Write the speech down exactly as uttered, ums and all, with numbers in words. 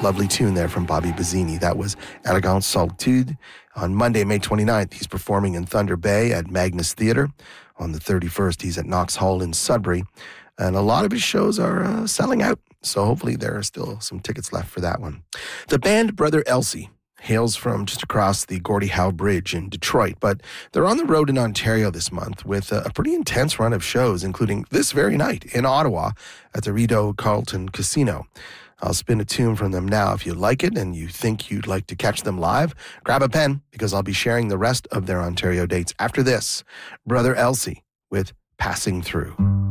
Lovely tune there from Bobby Bazzini. That was Elegante Solitude. On Monday, May twenty-ninth, he's performing in Thunder Bay at Magnus Theatre. On the thirty-first, he's at Knox Hall in Sudbury. And a lot of his shows are uh, selling out, so hopefully there are still some tickets left for that one. The band Brother Elsey hails from just across the Gordie Howe Bridge in Detroit, but they're on the road in Ontario this month with a, a pretty intense run of shows, including this very night in Ottawa at the Rideau Carlton Casino. I'll spin a tune from them now. If you like it and you think you'd like to catch them live, grab a pen because I'll be sharing the rest of their Ontario dates after this. Brother Elsey with Passing Through.